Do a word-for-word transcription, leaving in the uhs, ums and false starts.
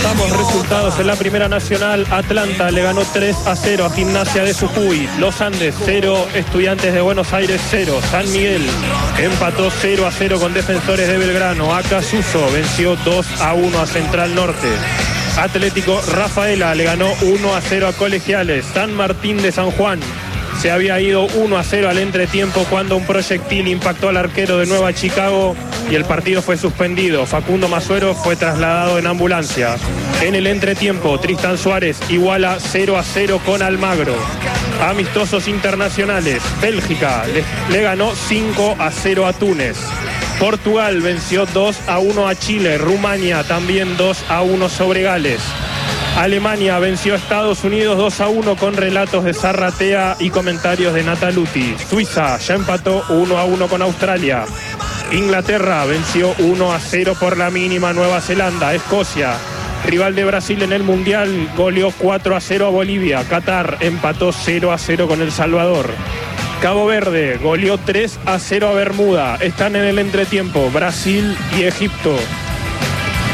Repasamos resultados en la Primera Nacional. Atlanta le ganó tres a cero a Gimnasia de Jujuy. Los Andes cero, Estudiantes de Buenos Aires cero. San Miguel empató cero a cero con Defensores de Belgrano. Acasuso venció dos a uno a Central Norte. Atlético Rafaela le ganó uno a cero a Colegiales. San Martín de San Juan se había ido uno a cero al entretiempo cuando un proyectil impactó al arquero de Nueva Chicago y el partido fue suspendido. Facundo Masuero fue trasladado en ambulancia. En el entretiempo, Tristan Suárez iguala cero a cero con Almagro. Amistosos internacionales, Bélgica le, le ganó cinco a cero a Túnez. Portugal venció dos a uno a Chile. Rumania también dos a uno sobre Gales. Alemania venció a Estados Unidos dos a uno con relatos de Zarratea y comentarios de Nataluti. Suiza ya empató uno a uno con Australia. Inglaterra venció uno a cero por la mínima Nueva Zelanda. Escocia, rival de Brasil en el Mundial, goleó cuatro a cero a Bolivia. Qatar empató cero a cero con El Salvador. Cabo Verde goleó tres a cero a Bermuda. Están en el entretiempo Brasil y Egipto.